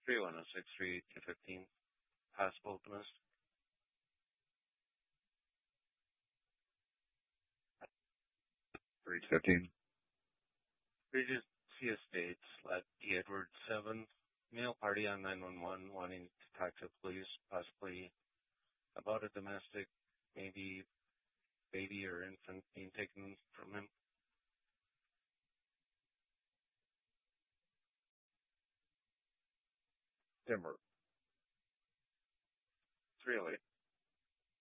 31063 possible domestic. Regency Estates, let D. Edward 7, male party on 911 wanting to talk to police, possibly about a domestic, maybe baby or infant being taken from him. Timber. 308.